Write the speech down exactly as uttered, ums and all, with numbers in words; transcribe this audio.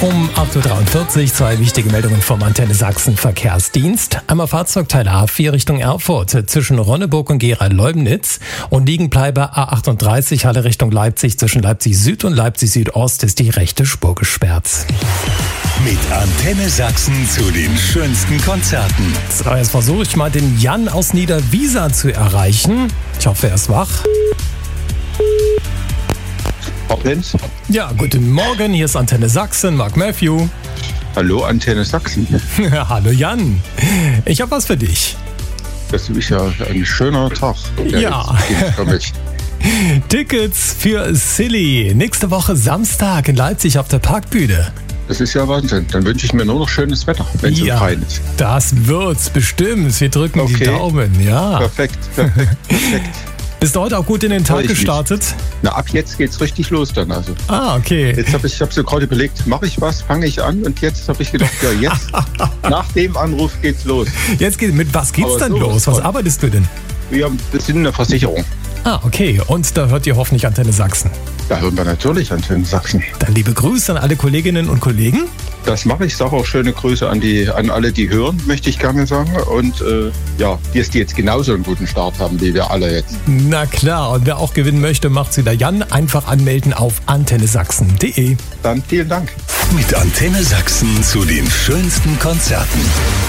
Um acht Uhr dreiundvierzig zwei wichtige Meldungen vom Antenne Sachsen Verkehrsdienst. Einmal Fahrzeugteil A vier Richtung Erfurt zwischen Ronneburg und Gera-Leubnitz und Liegenbleiber A achtunddreißig Halle Richtung Leipzig zwischen Leipzig Süd und Leipzig Südost ist die rechte Spur gesperrt. Mit Antenne Sachsen zu den schönsten Konzerten. So, jetzt versuche ich mal den Jan aus Niederwiesa zu erreichen. Ich hoffe, er ist wach. Prinz. Ja, guten Morgen, hier ist Antenne Sachsen, Mark Matthew. Hallo, Antenne Sachsen. Hallo Jan, ich habe was für dich. Das ist ja ein schöner Tag. Ja. Tickets für Silly. Nächste Woche Samstag in Leipzig auf der Parkbühne. Das ist ja Wahnsinn. Dann wünsche ich mir nur noch schönes Wetter, wenn es ja, so fein ist. Das wird's bestimmt. Wir drücken okay. die Daumen. Ja. Perfekt, perfekt, perfekt. Bist du heute auch gut in den Tag gestartet? Nicht. Na, ab jetzt geht's richtig los dann also. Ah, okay. Jetzt habe ich, ich habe so gerade überlegt, mache ich was, fange ich an und jetzt habe ich gedacht, ja jetzt, nach dem Anruf geht's los. Jetzt geht, mit was geht's Aber denn so los? Was arbeitest du denn? Wir sind eine Versicherung. Ah, okay. Und da hört ihr hoffentlich Antenne Sachsen. Da hören wir natürlich Antenne Sachsen. Dann liebe Grüße an alle Kolleginnen und Kollegen. Das mache ich, sage auch schöne Grüße an die, an alle, die hören, möchte ich gerne sagen. Und äh, ja, die, die jetzt genauso einen guten Start haben, wie wir alle jetzt. Na klar, und wer auch gewinnen möchte, macht's wieder Jan. Einfach anmelden auf antenne sachsen punkt de. Dann vielen Dank. Mit Antenne Sachsen zu den schönsten Konzerten.